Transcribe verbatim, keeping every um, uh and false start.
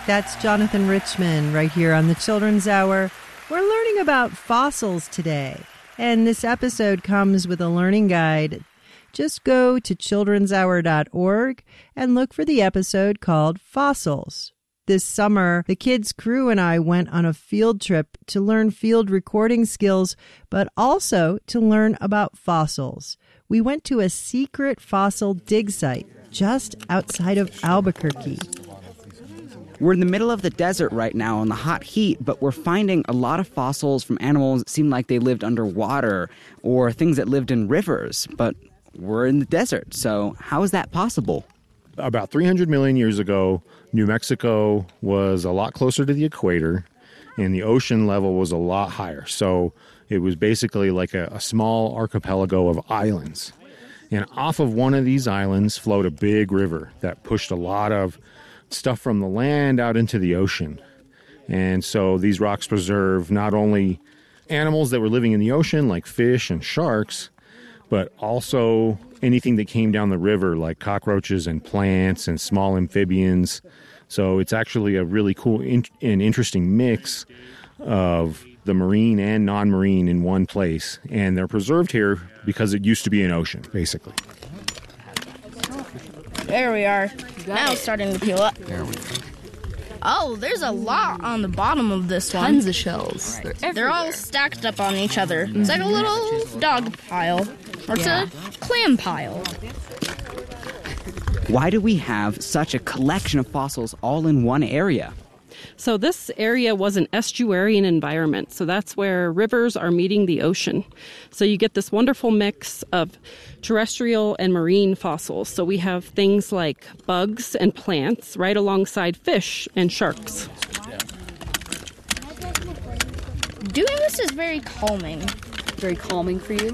That's Jonathan Richman right here on the Children's Hour. We're learning about fossils today, and this episode comes with a learning guide. Just go to children's hour dot org and look for the episode called Fossils. This summer, the kids' crew and I went on a field trip to learn field recording skills, but also to learn about fossils. We went to a secret fossil dig site just outside of Albuquerque. We're in the middle of the desert right now in the hot heat, but we're finding a lot of fossils from animals that seem like they lived underwater or things that lived in rivers, but we're in the desert, so how is that possible? About three hundred million years ago, New Mexico was a lot closer to the equator, and the ocean level was a lot higher. So it was basically like a, a small archipelago of islands. And off of one of these islands flowed a big river that pushed a lot of stuff from the land out into the ocean. And so these rocks preserve not only animals that were living in the ocean, like fish and sharks, but also anything that came down the river, like cockroaches and plants and small amphibians. So it's actually a really cool in- and interesting mix of the marine and non-marine in one place. And they're preserved here because it used to be an ocean, basically. There we are. Now it's starting to peel up. There we go. Oh, there's a lot on the bottom of this one. Tons of shells. They're everywhere. They're all stacked up on each other. Mm-hmm. It's like a little dog pile. Or it's Yeah. a clam pile. Why do we have such a collection of fossils all in one area? So this area was an estuarine environment. So that's where rivers are meeting the ocean. So you get this wonderful mix of terrestrial and marine fossils. So we have things like bugs and plants right alongside fish and sharks. Doing this is very calming. Very calming for you.